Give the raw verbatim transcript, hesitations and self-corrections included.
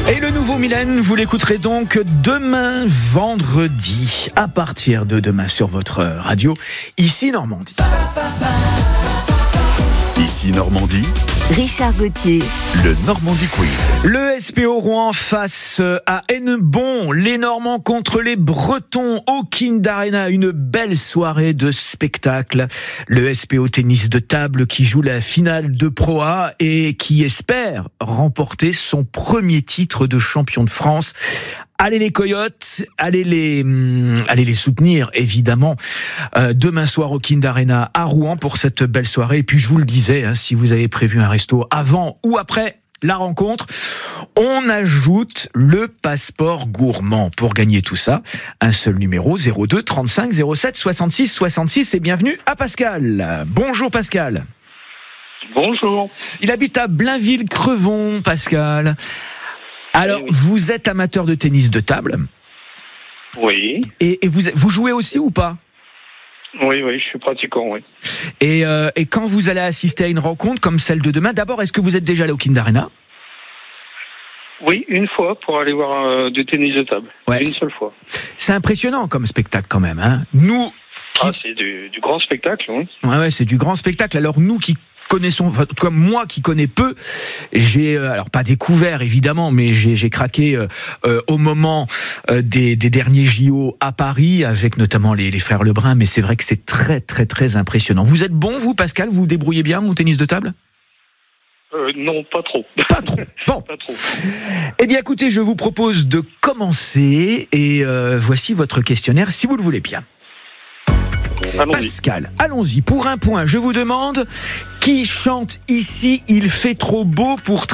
Et le nouveau Mylène, vous l'écouterez donc demain vendredi, à partir de demain sur votre radio, ici Normandie. Ici Normandie, Richard Gauthier, le Normandie Quiz. Le S P O Rouen face à Hennebon, les Normands contre les Bretons au Kind Arena, une belle soirée de spectacle. Le S P O tennis de table qui joue la finale de Pro A et qui espère remporter son premier titre de champion de France. Allez les Coyotes, allez les, hum, allez les soutenir évidemment euh, demain soir au Kind Arena à Rouen pour cette belle soirée. Et puis je vous le disais, hein, si vous avez prévu un resto avant ou après la rencontre, on ajoute le passeport gourmand. Pour gagner tout ça, un seul numéro, zéro deux trente-cinq zéro sept soixante-six soixante-six, et bienvenue à Pascal. Bonjour Pascal. Bonjour. Il habite à Blainville-Crevon, Pascal. Alors, oui, oui. Vous êtes amateur de tennis de table Oui, et, et vous, vous jouez aussi ou pas ? oui, oui, je suis pratiquant, oui. et, euh, et quand vous allez assister à une rencontre comme celle de demain, d'abord, est-ce que vous êtes déjà allé au Kind Arena ? Oui, une fois pour aller voir euh, du tennis de table. Ouais, une c'est- seule fois. C'est impressionnant comme spectacle quand même. Hein. Nous, qui... Ah, c'est du, du grand spectacle, oui. ouais, ouais, c'est du grand spectacle. Alors nous qui connaissons, enfin, en tout cas moi qui connais peu, j'ai euh, alors pas découvert évidemment, mais j'ai, j'ai craqué euh, euh, au moment euh, des, des derniers J O à Paris avec notamment les, les frères Lebrun. Mais c'est vrai que c'est très très très impressionnant. Vous êtes bon vous Pascal, vous vous débrouillez bien au tennis de table ? Euh, non, pas trop. Pas trop. Bon. Pas trop. Eh bien écoutez, je vous propose de commencer et euh, voici votre questionnaire si vous le voulez bien. Allons-y. Pascal, allons-y. Pour un point, je vous demande qui chante ici « Il fait trop beau pour travailler ».